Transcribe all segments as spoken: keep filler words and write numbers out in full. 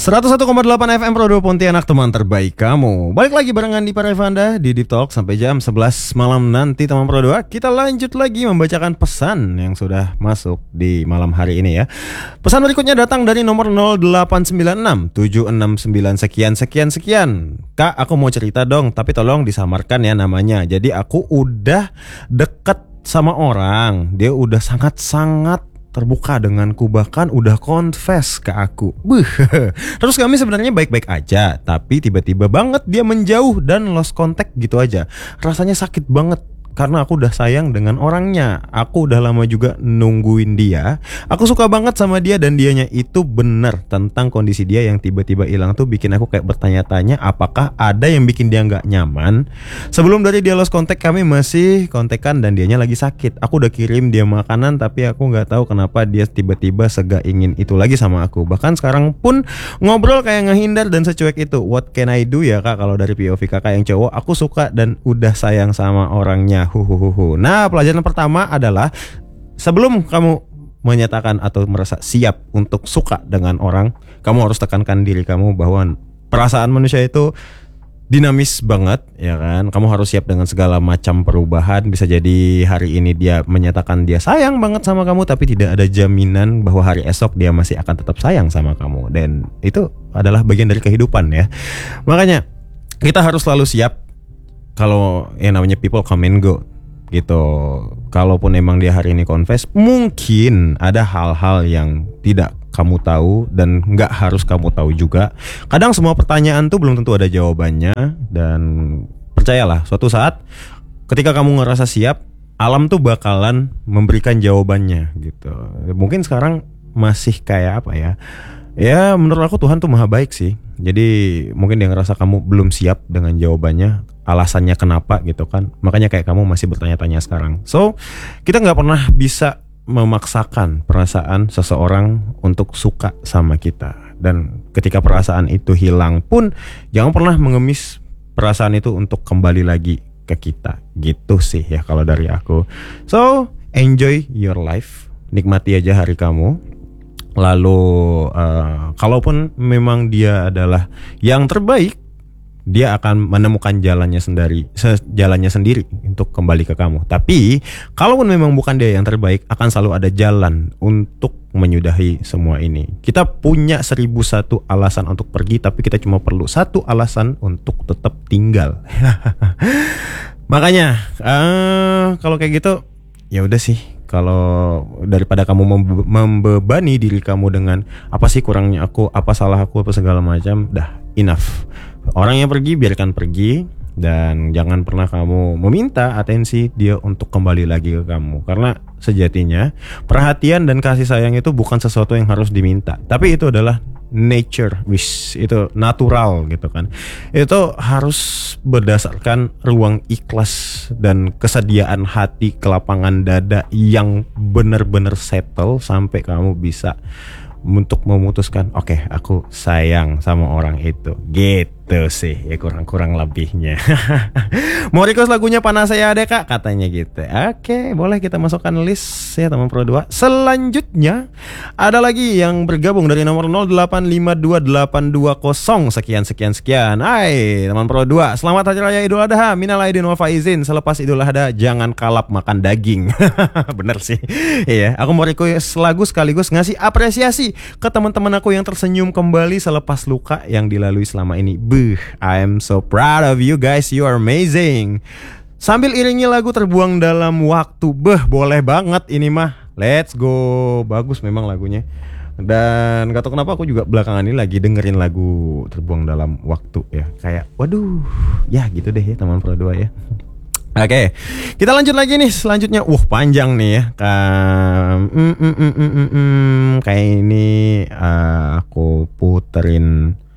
seratus satu koma delapan F M Pro dua Pontianak, teman terbaik kamu. Balik lagi barengan di Parevanda di Deep Talk sampai jam sebelas malam nanti, teman Pro dua. Kita lanjut lagi membacakan pesan yang sudah masuk di malam hari ini ya. Pesan berikutnya datang dari nomor nol delapan sembilan enam tujuh enam sembilan sekian sekian sekian. Kak, aku mau cerita dong, tapi tolong disamarkan ya namanya. Jadi aku udah deket sama orang, dia udah sangat-sangat terbuka denganku, bahkan udah confess ke aku. Buh. Terus kami sebenarnya baik-baik aja, tapi tiba-tiba banget dia menjauh dan lost contact gitu aja. Rasanya sakit banget karena aku udah sayang dengan orangnya. Aku udah lama juga nungguin dia. Aku suka banget sama dia dan dianya itu bener tentang kondisi dia yang tiba-tiba hilang tuh bikin aku kayak bertanya-tanya apakah ada yang bikin dia gak nyaman. Sebelum dari dia lost contact kami masih kontekan dan dianya lagi sakit. Aku udah kirim dia makanan tapi aku gak tahu kenapa dia tiba-tiba sega ingin itu lagi sama aku. Bahkan sekarang pun ngobrol kayak ngehindar dan secuek itu. What can I do ya kak? Kalau dari P O V kakak yang cowok, aku suka dan udah sayang sama orangnya. Huhuhuhu. Nah, pelajaran pertama adalah sebelum kamu menyatakan atau merasa siap untuk suka dengan orang, kamu harus tekankan diri kamu bahwa perasaan manusia itu dinamis banget, ya kan? Kamu harus siap dengan segala macam perubahan. Bisa jadi hari ini dia menyatakan dia sayang banget sama kamu, tapi tidak ada jaminan bahwa hari esok dia masih akan tetap sayang sama kamu. Dan itu adalah bagian dari kehidupan ya. Makanya kita harus selalu siap. Kalau yang namanya people come and go gitu. Kalaupun emang dia hari ini confess, mungkin ada hal-hal yang tidak kamu tahu dan gak harus kamu tahu juga. Kadang semua pertanyaan tuh belum tentu ada jawabannya. Dan percayalah, suatu saat ketika kamu ngerasa siap, alam tuh bakalan memberikan jawabannya gitu. Mungkin sekarang masih kayak apa ya, ya menurut aku Tuhan tuh maha baik sih. Jadi mungkin dia ngerasa kamu belum siap dengan jawabannya, alasannya kenapa gitu kan. Makanya kayak kamu masih bertanya-tanya sekarang. So kita gak pernah bisa memaksakan perasaan seseorang untuk suka sama kita. Dan ketika perasaan itu hilang pun jangan pernah mengemis perasaan itu untuk kembali lagi ke kita. Gitu sih ya kalau dari aku. So enjoy your life, nikmati aja hari kamu. Lalu uh, kalaupun memang dia adalah yang terbaik, dia akan menemukan jalannya sendiri, jalannya sendiri untuk kembali ke kamu. Tapi kalaupun memang bukan dia yang terbaik, akan selalu ada jalan untuk menyudahi semua ini. Kita punya seribu satu alasan untuk pergi, tapi kita cuma perlu satu alasan untuk tetap tinggal. Makanya uh, kalau kayak gitu, ya udah sih. Kalau daripada kamu membe- membebani diri kamu dengan apa sih kurangnya aku, apa salah aku, apa segala macam, dah enough. Orang yang pergi biarkan pergi, dan jangan pernah kamu meminta atensi dia untuk kembali lagi ke kamu. Karena sejatinya perhatian dan kasih sayang itu bukan sesuatu yang harus diminta, tapi itu adalah nature, wish, itu natural gitu kan. Itu harus berdasarkan ruang ikhlas dan kesediaan hati, kelapangan dada yang benar-benar settle sampai kamu bisa untuk memutuskan, oke okay, aku sayang sama orang itu. Gitu sih ya, kurang-kurang lebihnya. Mau request lagunya Panas Saya Ada Kak, katanya gitu. Oke, okay, boleh kita masukkan list ya teman Pro dua. Selanjutnya ada lagi yang bergabung dari nomor nol delapan lima dua delapan dua nol sekian sekian sekian. Hai teman Pro dua, selamat Hari Raya Idul Adha. Minal aidin wal faizin. Selepas Idul Adha jangan kalap makan daging. Bener sih. Iya, aku mau request lagu sekaligus ngasih apresiasi ke teman-teman aku yang tersenyum kembali selepas luka yang dilalui selama ini. Buh, I'm so proud of you guys, you are amazing. Sambil iringi lagu Terbuang Dalam Waktu. Beh, boleh banget ini mah. Let's go. Bagus memang lagunya. Dan gak tau kenapa aku juga belakangan ini lagi dengerin lagu Terbuang Dalam Waktu ya. Kayak waduh, ya gitu deh ya teman Pro dua ya. Oke, okay, kita lanjut lagi nih selanjutnya. Wah panjang nih ya. Kan, mm, mm, mm, mm, mm, kayak ini uh, aku puterin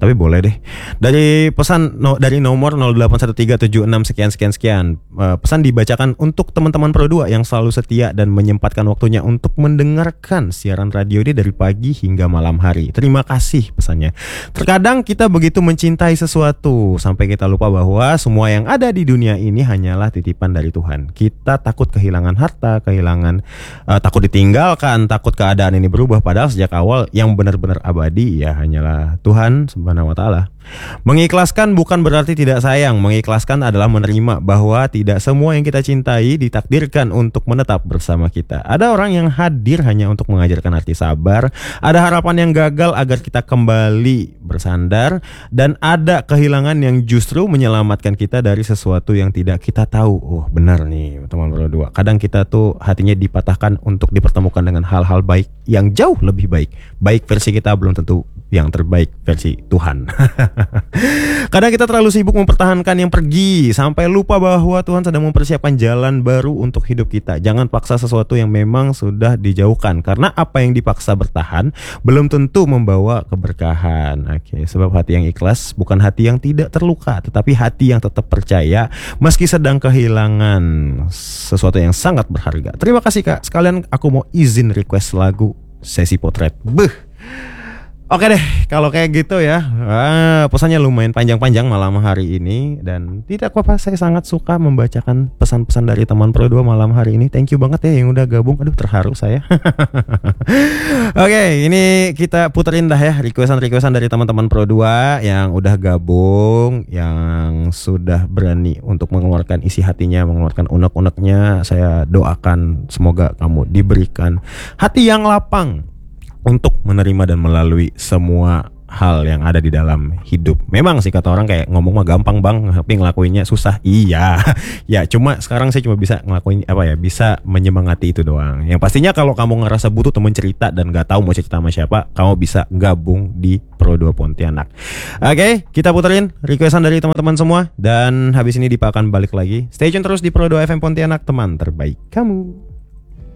tapi boleh deh. Dari pesan no, dari nomor nol delapan satu tiga tujuh enam sekian sekian sekian. Uh, pesan dibacakan untuk teman-teman Pro dua yang selalu setia dan menyempatkan waktunya untuk mendengarkan siaran radio ini dari pagi hingga malam hari. Terima kasih pesannya. Terkadang kita begitu mencintai sesuatu sampai kita lupa bahwa semua yang ada di dunia ini hanyalah titipan dari Tuhan. Kita takut kehilangan harta, kehilangan uh, takut ditinggalkan, takut keadaan ini berubah, padahal sejak awal yang benar-benar abadi ya hanyalah Tuhan Subhanahu wa taala. Mengikhlaskan bukan berarti tidak sayang. Mengikhlaskan adalah menerima bahwa tidak semua yang kita cintai ditakdirkan untuk menetap bersama kita. Ada orang yang hadir hanya untuk mengajarkan arti sabar, ada harapan yang gagal agar kita kembali bersandar, dan ada kehilangan yang justru menyelamatkan kita dari sesuatu yang tidak kita tahu. Oh benar nih teman berdua. Kadang kita tuh hatinya dipatahkan untuk dipertemukan dengan hal-hal baik yang jauh lebih baik. Baik versi kita belum tentu yang terbaik versi Tuhan. Kadang kita terlalu sibuk mempertahankan yang pergi sampai lupa bahwa Tuhan sedang mempersiapkan jalan baru untuk hidup kita. Jangan paksa sesuatu yang memang sudah dijauhkan, karena apa yang dipaksa bertahan belum tentu membawa keberkahan. Oke, sebab hati yang ikhlas bukan hati yang tidak terluka, tetapi hati yang tetap percaya meski sedang kehilangan sesuatu yang sangat berharga. Terima kasih Kak. Sekalian aku mau izin request lagu Sesi Potret. Beuh. Oke deh, kalau kayak gitu ya. ah, Pesannya lumayan panjang-panjang malam hari ini. Dan tidak apa-apa, saya sangat suka membacakan pesan-pesan dari teman Pro dua malam hari ini. Thank you banget ya yang udah gabung. Aduh terharu saya. Oke, ini kita puterin dah ya requestan-requestan dari teman-teman Pro dua yang udah gabung, yang sudah berani untuk mengeluarkan isi hatinya, mengeluarkan unek-uneknya. Saya doakan semoga kamu diberikan hati yang lapang untuk menerima dan melalui semua hal yang ada di dalam hidup. Memang sih kata orang kayak ngomong mah gampang bang, tapi ngelakuinnya susah. Iya, ya cuma sekarang saya cuma bisa ngelakuin apa ya, bisa menyemangati itu doang. Yang pastinya kalau kamu ngerasa butuh temen cerita dan gak tahu mau cerita sama siapa, kamu bisa gabung di Pro dua Pontianak. Oke, kita puterin requestan dari teman-teman semua, dan habis ini Dipa akan balik lagi. Stay tune terus di Pro dua F M Pontianak, teman terbaik kamu.